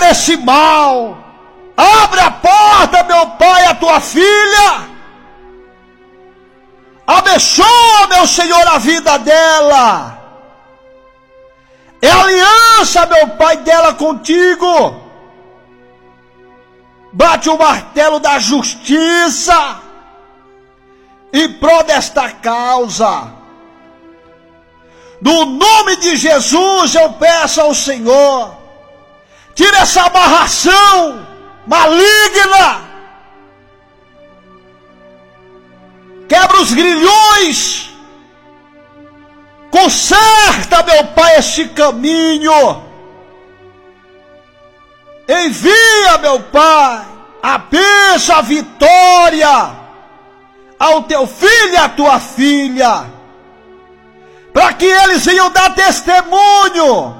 quebra esse mal. Abre a porta, meu Pai, a tua filha. Abençoa, meu Senhor, a vida dela. É aliança, meu Pai, dela contigo. Bate o martelo da justiça em prol desta causa. No nome de Jesus eu peço ao Senhor, tira essa amarração maligna, quebra os grilhões, conserta, meu Pai, este caminho, envia, meu Pai, a bênção, a vitória ao teu filho e à tua filha, para que eles venham dar testemunho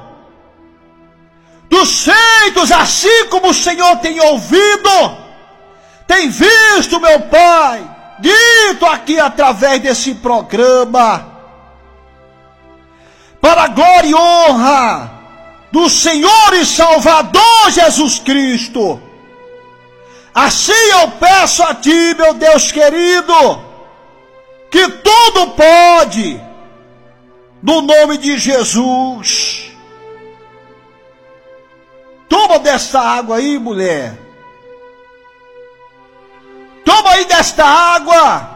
dos feitos, assim como o Senhor tem ouvido, tem visto, meu Pai, dito aqui através desse programa, para a glória e honra do Senhor e Salvador Jesus Cristo. Assim eu peço a Ti, meu Deus querido, que tudo pode, no nome de Jesus. Toma desta água aí, mulher. Toma aí desta água.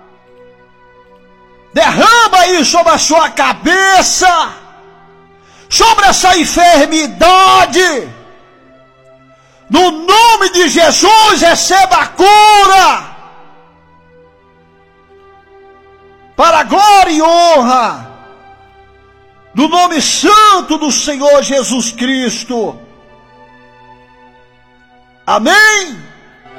Derrama aí sobre a sua cabeça, sobre essa enfermidade. No nome de Jesus, receba a cura. Para a glória e honra do nome santo do Senhor Jesus Cristo. Amém?